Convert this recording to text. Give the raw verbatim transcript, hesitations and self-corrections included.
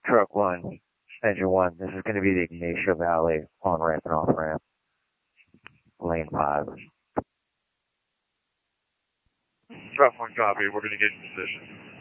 Truck one, engine one. This is going to be the Ignacio Valley on ramp and off ramp, lane five. Truck one copy. We're going to get in position.